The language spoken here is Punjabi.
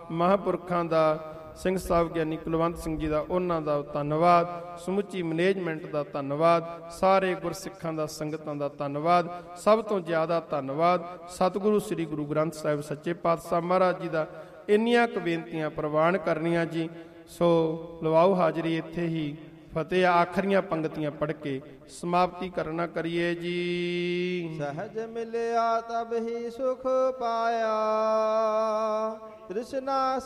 ਮਹਾਂਪੁਰਖਾਂ ਦਾ, ਸਿੰਘ ਸਾਹਿਬ ਗਿਆਨੀ ਕੁਲਵੰਤ ਸਿੰਘ ਜੀ ਦਾ, ਉਹਨਾਂ ਦਾ ਧੰਨਵਾਦ। ਸਮੁੱਚੀ ਮੈਨੇਜਮੈਂਟ ਦਾ ਧੰਨਵਾਦ। ਸਾਰੇ ਗੁਰਸਿੱਖਾਂ ਦਾ, ਸੰਗਤਾਂ ਦਾ ਧੰਨਵਾਦ। ਸਭ ਤੋਂ ਜ਼ਿਆਦਾ ਧੰਨਵਾਦ ਸਤਿਗੁਰੂ ਸ੍ਰੀ ਗੁਰੂ ਗ੍ਰੰਥ ਸਾਹਿਬ ਸੱਚੇ ਪਾਤਸ਼ਾਹ ਮਹਾਰਾਜ ਜੀ ਦਾ। ਇੰਨੀਆਂ ਕੁ ਬੇਨਤੀਆਂ ਪ੍ਰਵਾਨ ਕਰਨੀਆਂ ਜੀ। ਸੋ ਲਵਾਓ ਹਾਜ਼ਰੀ ਇੱਥੇ ਹੀ। ਫਤਿਹ ਆਖਰੀਆਂ ਪੰਗਤੀਆਂ ਪੜ੍ਹ ਕੇ ਸਮਾਪਤੀ ਕਰਨਾ ਕਰੀਏ ਜੀ। ਸਹਜ ਮਿਲਿਆ ਤਬ ਹੀ ਸੁਖ ਪਾਇਆ, ਤ੍ਰਿਸ਼ਨਾ